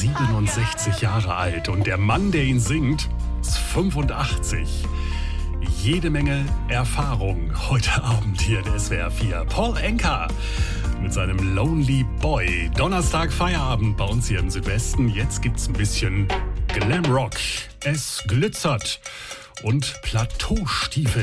67 Jahre alt und der Mann, der ihn singt, ist 85. Jede Menge Erfahrung heute Abend hier in SWR 4. Paul Anka mit seinem Lonely Boy. Donnerstag Feierabend bei uns hier im Südwesten. Jetzt gibt's ein bisschen Glamrock. Es glitzert und Plateaustiefel